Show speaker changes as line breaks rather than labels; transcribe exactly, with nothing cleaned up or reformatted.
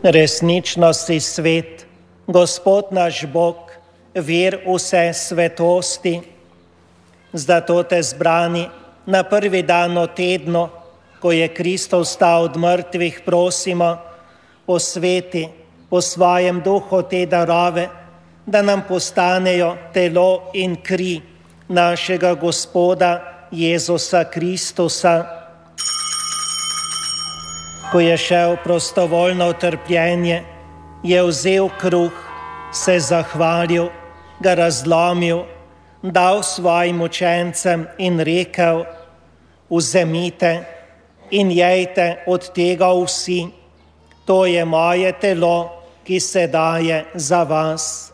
Resnično si svet, Gospod naš Bog, vir vse svetosti. Zato te zbrani na prvi dan o tednu, ko je Kristus vstal od mrtvih, prosimo, posveti po svojem duhu te darove, da nam postanejo telo in kri našega Gospoda Jezusa Kristusa. Ko je šel prostovoljno v trpljenje, je vzel kruh, se zahvalil, ga razlomil, dal svojim učencem in rekel: vzemite in jejte od tega vsi, to je moje telo, ki se daje za vas.